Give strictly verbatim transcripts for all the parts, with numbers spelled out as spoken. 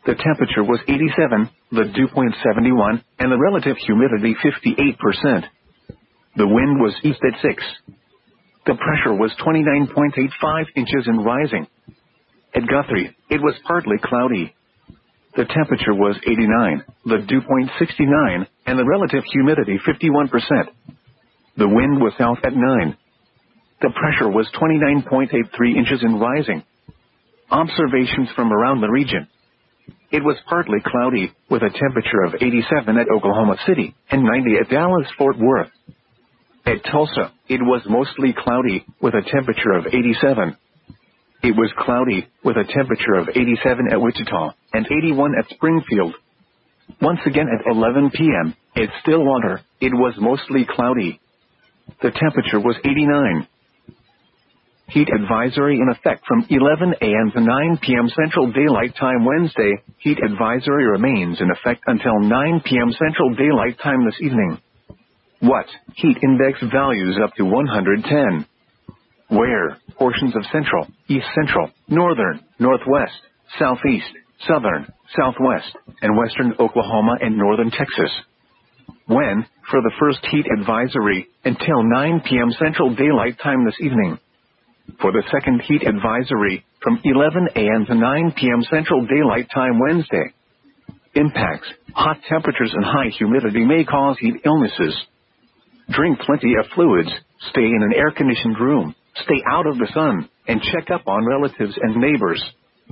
The temperature was eighty-seven, the dew point seventy-one, and the relative humidity fifty-eight percent. The wind was east at six. The pressure was twenty-nine point eight five inches and rising. At Guthrie, it was partly cloudy. The temperature was eighty-nine, the dew point sixty-nine, and the relative humidity fifty-one percent. The wind was south at nine. The pressure was twenty-nine point eight three inches and rising. Observations from around the region. It was partly cloudy, with a temperature of eighty-seven at Oklahoma City and ninety at Dallas-Fort Worth. At Tulsa, it was mostly cloudy, with a temperature of eighty-seven. It was cloudy, with a temperature of eighty-seven at Wichita and eighty-one at Springfield. Once again at eleven p m, at Stillwater, it was mostly cloudy. The temperature was eighty-nine. Heat advisory in effect from eleven a m to nine p m Central Daylight Time Wednesday. Heat advisory remains in effect until nine p m Central Daylight Time this evening. What? Heat index values up to one hundred ten. Where? Portions of central, east central, northern, northwest, southeast, southern, southwest, and western Oklahoma and northern Texas. When? For the first heat advisory, until nine p m Central Daylight Time this evening. For the second heat advisory, from eleven a m to nine p m Central Daylight Time Wednesday. Impacts. Hot temperatures and high humidity may cause heat illnesses. Drink plenty of fluids, stay in an air-conditioned room, stay out of the sun, and check up on relatives and neighbors.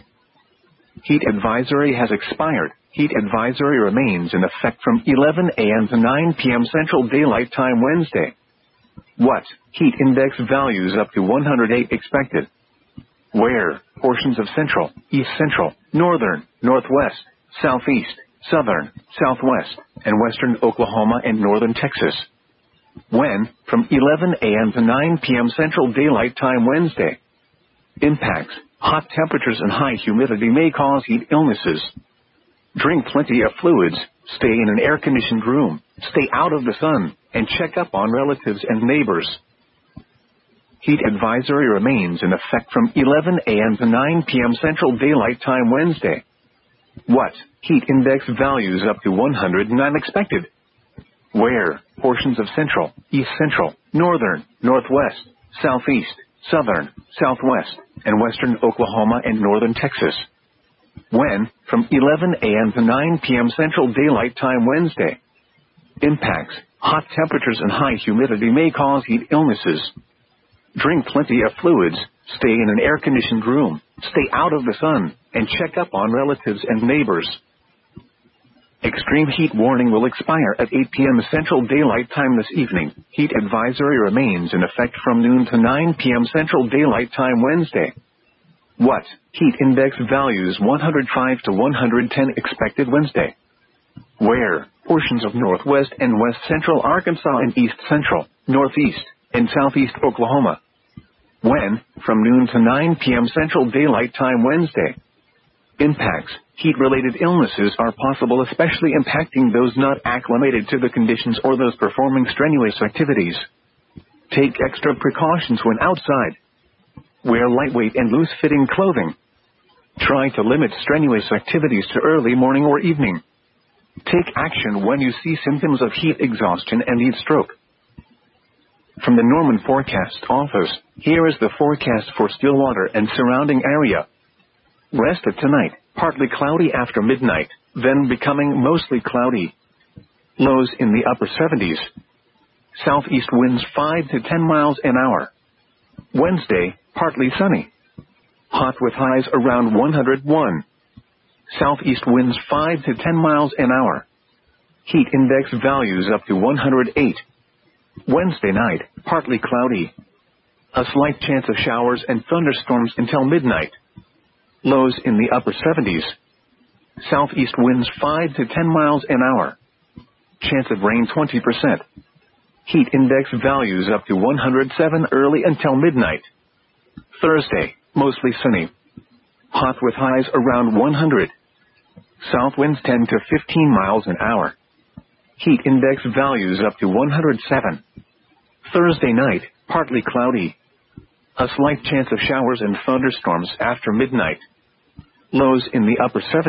Heat advisory has expired. Heat advisory remains in effect from eleven a m to nine p m Central Daylight Time Wednesday. What? Heat index values up to one hundred eight expected. Where? Portions of central, east central, northern, northwest, southeast, southern, southwest, and western Oklahoma and northern Texas. When? From eleven a m to nine p m Central Daylight Time Wednesday. Impacts. Hot temperatures and high humidity may cause heat illnesses. Drink plenty of fluids, stay in an air-conditioned room, stay out of the sun, and check up on relatives and neighbors. Heat advisory remains in effect from eleven a m to nine p m Central Daylight Time Wednesday. What? Heat index values up to one hundred nine expected. Where? Portions of central, east central, northern, northwest, southeast, southern, southwest, and western Oklahoma and northern Texas. When? From eleven a m to nine p m Central Daylight Time Wednesday. Impacts. Hot temperatures and high humidity may cause heat illnesses. Drink plenty of fluids, stay in an air-conditioned room, stay out of the sun, and check up on relatives and neighbors. Extreme heat warning will expire at eight p m Central Daylight Time this evening. Heat advisory remains in effect from noon to nine p m Central Daylight Time Wednesday. What? Heat index values one hundred five to one hundred ten expected Wednesday. Where? Portions of northwest and west central Arkansas and east central, northeast, and southeast Oklahoma. When? From noon to nine p m Central Daylight Time Wednesday. Impacts. Heat-related illnesses are possible, especially impacting those not acclimated to the conditions or those performing strenuous activities. Take extra precautions when outside. Wear lightweight and loose-fitting clothing. Try to limit strenuous activities to early morning or evening. Take action when you see symptoms of heat exhaustion and heat stroke. From the Norman Forecast Office, here is the forecast for Stillwater and surrounding area. Rest of tonight, partly cloudy after midnight, then becoming mostly cloudy. Lows in the upper seventies. Southeast winds five to ten miles an hour. Wednesday, partly sunny. Hot with highs around one hundred one. Southeast winds five to ten miles an hour. Heat index values up to one hundred eight. Wednesday night, partly cloudy. A slight chance of showers and thunderstorms until midnight. Lows in the upper seventies. Southeast winds five to ten miles an hour. Chance of rain twenty percent. Heat index values up to one hundred seven early until midnight. Thursday, mostly sunny. Hot with highs around one hundred. South winds ten to fifteen miles an hour. Heat index values up to one hundred seven. Thursday night, partly cloudy. A slight chance of showers and thunderstorms after midnight. Lows in the upper seventies.